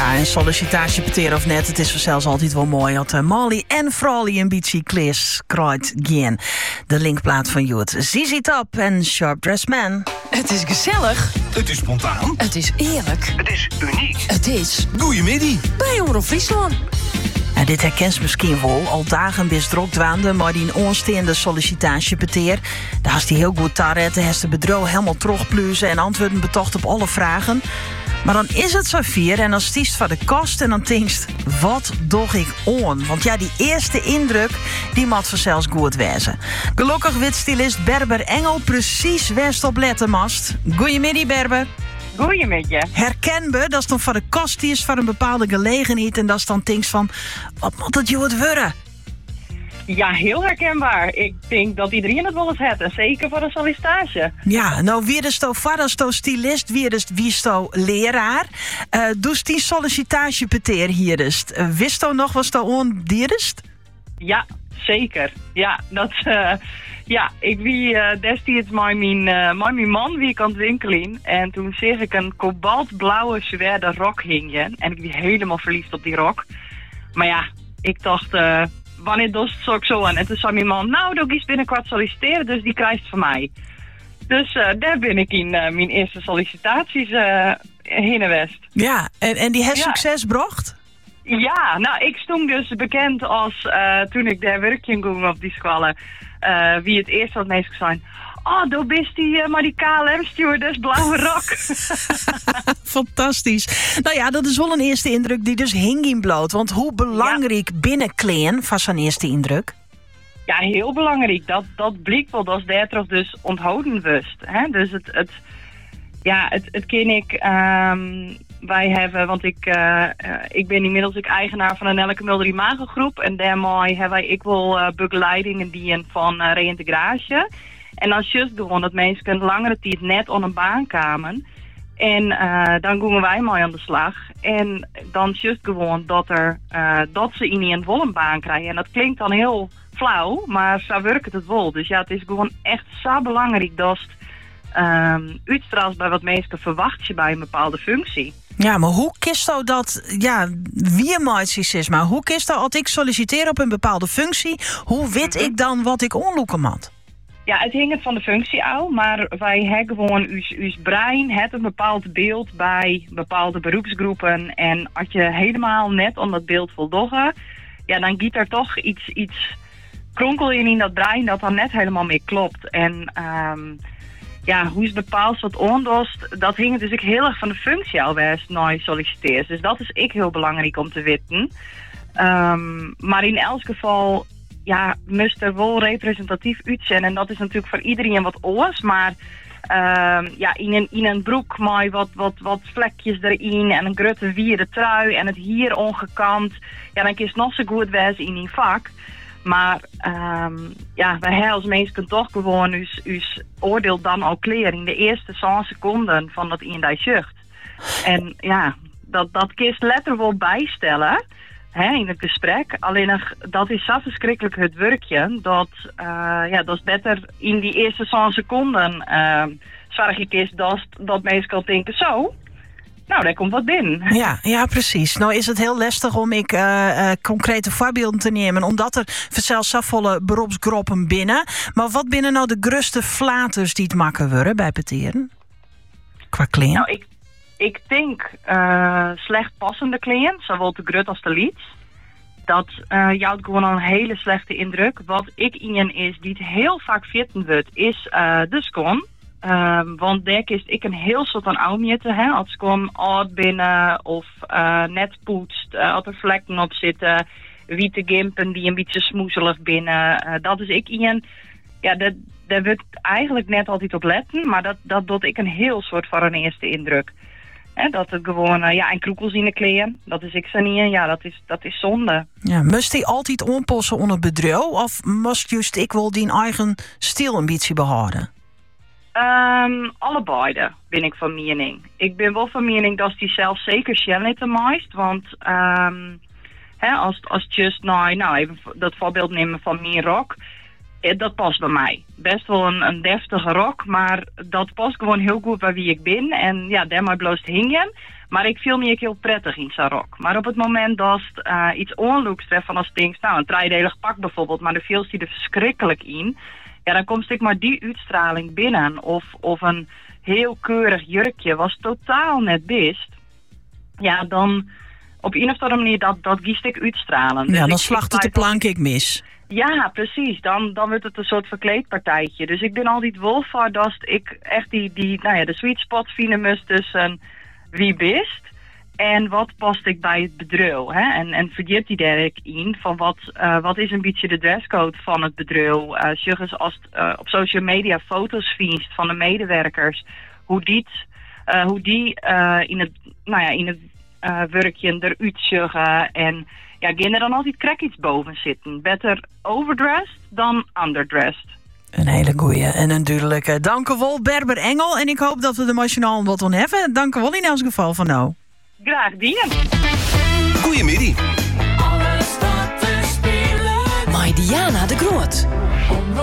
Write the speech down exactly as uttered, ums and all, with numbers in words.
Ja, een sollicitatiepeteer of net, het is vanzelfs altijd wel mooi dat uh, Molly en Frawley een beetje klis kruid gaan. De linkplaat van Joet. Z Z Top en Sharp Dressed Man. Het is gezellig. Het is spontaan. Het is eerlijk. Het is uniek. Het is Goeiemiddag. bij Omroep Friesland. Ja, dit herkent misschien wel. Al dagen best druk dwaande, maar die onstaande sollicitatiepeteer. Daar is hij heel goed taret. Hij heeft de bedrijf helemaal terugpluizen en antwoorden betocht op alle vragen. Maar dan is het zo vier en dan stiest van de kost en dan denkst, wat doch ik on? Want ja, die eerste indruk, die moet vanzelfs goed wezen. Gelukkig weet stylist Berber Engel precies west op lettermast. Goeiemiddag, Berber. Goeiemiddag. Herkenbaar, dat is dan van de kost die is van een bepaalde gelegenheid en dat is dan denkt van, wat moet het Joet worden? Ja, heel herkenbaar. Ik denk dat iedereen het wel eens heeft. En zeker voor een sollicitatie. Ja, nou wie is toch vader, toch stylist, wie is wie is toch leraar? Uh, dus die sollicitatiepeteer hier is. Uh, wist toch nog wat toch ondierst? Ja, zeker. Ja, dat, uh, ja ik wie uh, destijds met mijn, uh, met mijn man wie ik aan het winkelen. En toen zag ik een kobaltblauwe zwarte rok hingen. En ik was helemaal verliefd op die rok. Maar ja, ik dacht, uh, wanneer dost het ook zo aan? En toen zei mijn man, nou, dat is binnenkort solliciteren, dus die krijgt van mij. Dus uh, daar ben ik in uh, mijn eerste sollicitaties uh, heen en west. Ja, en, en die heeft ja. succes gebracht? Ja, nou, ik stond dus bekend als, uh, toen ik daar werkje ging op die scholen, uh, wie het eerst wat meest zijn. Oh, daar bist die, uh, maar die K L M-stewardess blauwe rok. Fantastisch. Nou ja, dat is wel een eerste indruk die dus hing in bloot. Want hoe belangrijk ja. binnenkleen was zijn eerste indruk? Ja, heel belangrijk. Dat, dat blijkt wel dat daar toch dus onthouden wist. Hè? Dus het, het, ja, het, het ken ik, um, wij hebben, want ik, uh, uh, ik ben inmiddels ik eigenaar van een Elke Mulder Imagogroep. En daarmee hebben wij ik wel uh, begeleidingen die van uh, reïntegratie. En dan just gewoon dat mensen langere tijd net aan een baan kwamen. En uh, dan gingen wij mee aan de slag. En dan just gewoon dat, er, uh, dat ze in een volle baan krijgen. En dat klinkt dan heel flauw, maar zo werkt het wel. Dus ja, het is gewoon echt zo belangrijk dat het um, uitstraalt bij wat mensen verwacht je bij een bepaalde functie. Ja, maar hoe kist nou dat, ja, wie maakt is, maar hoe kist nou als ik solliciteer op een bepaalde functie, hoe weet mm-hmm. ik dan wat ik onloeken moet? Ja, het hing het van de functie al, maar wij hebben gewoon uw brein, het een bepaald beeld bij bepaalde beroepsgroepen. En als je helemaal net aan dat beeld voldoen, ja, dan giet er toch iets, iets kronkel in in dat brein dat dan net helemaal mee klopt. En um, ja, hoe is bepaald wat ondost, dat hing dus ook heel erg van de functie al best naar solliciteers. Dus dat is ik heel belangrijk om te weten. Um, maar in elk geval, ja, moest er wel representatief uitzien. En dat is natuurlijk voor iedereen wat oors. Maar uh, ja, in een, in een broek met wat, wat, wat vlekjes erin en een grote wierde trui en het hier ongekant. Ja, dan kun je nog zo goed wezen in die vak. Maar um, ja, wij als mensen toch gewoon uw, uw oordeel dan al kleren in de eerste zes seconden van dat in die zucht. En ja, dat, dat kun je letterlijk wel bijstellen. He, in het gesprek. Alleen nog, dat is zo verschrikkelijk het werkje. Dat, uh, ja, dat is beter in die eerste zes seconden. Uh, zorg ik eens dat, dat mensen kan denken, zo, nou, daar komt wat binnen. Ja, ja, precies. Nou is het heel lastig om ik uh, uh, concrete voorbeelden te nemen. Omdat er vanzelfs zo volle beroepsgroepen binnen. Maar wat binnen nou de grootste flaters die het makken worden bij peteren? Qua kleding? Nou, ik... Ik denk uh, slecht passende cliënt, zowel de grut als de lied. Dat uh, jouwt gewoon al een hele slechte indruk. Wat ik in is, die het heel vaak vitten wordt, is uh, de skon. Uh, want daar kiest ik een heel soort van oudmieten, hè. Als skon oud binnen of uh, net poetst, uh, als er vlekken op zitten, witte gimpen die een beetje smoezelig binnen. Uh, dat is ik in. Ja, dat, daar wordt eigenlijk net altijd op letten, maar dat, dat doet ik een heel soort van een eerste indruk. He, dat het gewoon, uh, ja, en kroekels in de kleren, dat is ik zo niet. Ja, dat is, dat is zonde. Ja, moest hij altijd onpassen onder bedrijf? Of moest juist ik wel die eigen stil een beetje behouden? Um, allebei ben ik van mening. Ik ben wel van mening dat die zelf zeker Shelley te meest. Want um, he, als, als just nou, nou, even dat voorbeeld nemen van mijn rok. Dat past bij mij. Best wel een, een deftige rok, maar dat past gewoon heel goed bij wie ik ben. En ja, daarmee bloost hingen. Maar ik viel me ook heel prettig in zo'n rok. Maar op het moment dat het uh, iets onlooks treft van als ding, nou een driedelig pak bijvoorbeeld, maar de viel die er verschrikkelijk in. Ja, dan komt ik maar die uitstraling binnen. Of, of een heel keurig jurkje was totaal net best. Ja, dan op een of andere manier dat, dat giest ik uitstralen. Ja, dus dan ik, slacht ik het de plank ik mis. Ja, precies. Dan, dan wordt het een soort verkleedpartijtje. Dus ik ben altijd wel voor dat ik echt die, die, nou ja, de sweet spot vinden moest tussen wie best en wat past ik bij het bedrijf. Hè? En, en vergeet die daar ook in van wat, uh, wat is een beetje de dresscode van het bedrijf. Uh, Sjuggers als uh, op social media foto's vindt van de medewerkers, hoe die, uh, hoe die uh, in het, nou ja, in het uh, werkje eruit sjuggen en ja, gaan er dan altijd krek iets boven zitten. Better overdressed dan underdressed. Een hele goeie en een duidelijke. Dank u wel, Berber Engel. En ik hoop dat we de machinaal wat on hebben. Dank u wel in elk geval van nou. Graag dien. Goeiemiddag. Alles wat te spelen. Bij Diana de Groot.